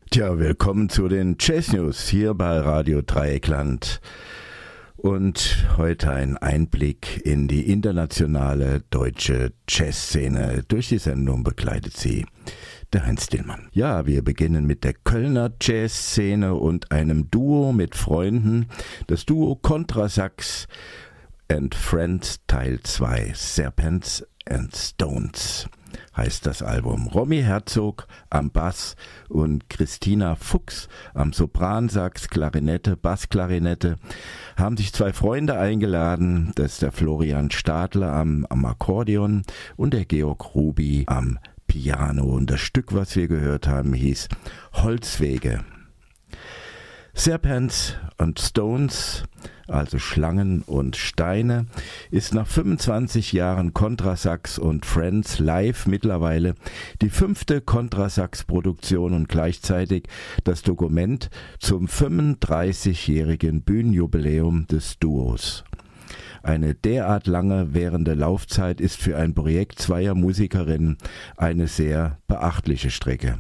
Tja, willkommen zu den Jazz News hier bei Radio Dreieckland. Und heute ein Einblick in die internationale deutsche Jazzszene. Durch die Sendung begleitet sie der Heinz Dillmann. Ja, wir beginnen mit der Kölner Jazzszene und einem Duo mit Freunden. Das Duo Kontrasax and Friends Teil 2, Serpents and Stones heißt das Album. Romy Herzog am Bass und Christina Fuchs am Sopransax, Klarinette, Bassklarinette haben sich zwei Freunde eingeladen. Das ist der Florian Stadler am Akkordeon und der Georg Ruby am Piano. Und das Stück, was wir gehört haben, hieß Holzwege. Serpents and Stones, also Schlangen und Steine, ist nach 25 Jahren Kontrasax und Friends live mittlerweile die 5. Kontrasax-Produktion und gleichzeitig das Dokument zum 35-jährigen Bühnenjubiläum des Duos. Eine derart lange währende Laufzeit ist für ein Projekt zweier Musikerinnen eine sehr beachtliche Strecke.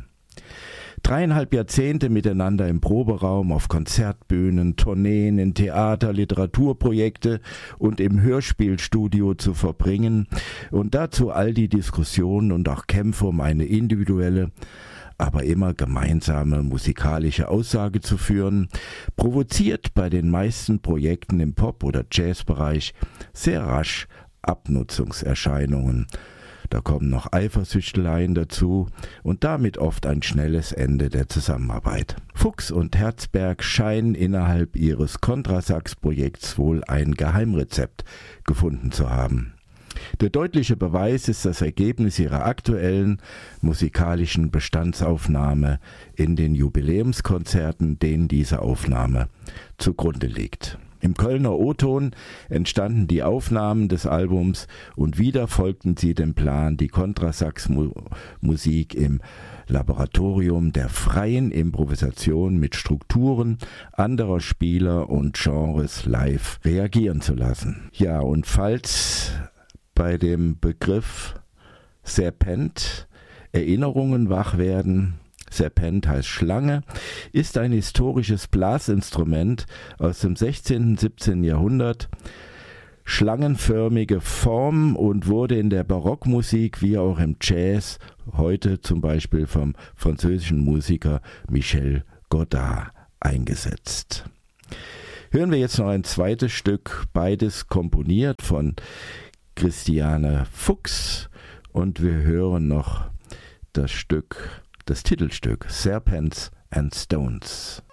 3,5 Jahrzehnte miteinander im Proberaum, auf Konzertbühnen, Tourneen, in Theater, Literaturprojekte und im Hörspielstudio zu verbringen und dazu all die Diskussionen und auch Kämpfe um eine individuelle, aber immer gemeinsame musikalische Aussage zu führen, provoziert bei den meisten Projekten im Pop- oder Jazzbereich sehr rasch Abnutzungserscheinungen. Da kommen noch Eifersüchteleien dazu und damit oft ein schnelles Ende der Zusammenarbeit. Fuchs und Herzberg scheinen innerhalb ihres Kontrasax-Projekts wohl ein Geheimrezept gefunden zu haben. Der deutliche Beweis ist das Ergebnis ihrer aktuellen musikalischen Bestandsaufnahme in den Jubiläumskonzerten, denen diese Aufnahme zugrunde liegt. Im Kölner O-Ton entstanden die Aufnahmen des Albums und wieder folgten sie dem Plan, die Kontrasax-Musik im Laboratorium der freien Improvisation mit Strukturen anderer Spieler und Genres live reagieren zu lassen. Ja, und falls bei dem Begriff Serpent Erinnerungen wach werden, Serpent heißt Schlange, ist ein historisches Blasinstrument aus dem 16. und 17. Jahrhundert, schlangenförmige Form und wurde in der Barockmusik wie auch im Jazz heute zum Beispiel vom französischen Musiker Michel Godard eingesetzt. Hören wir jetzt noch ein zweites Stück, beides komponiert von Christiane Fuchs, und wir hören noch das Titelstück Serpents and Stones.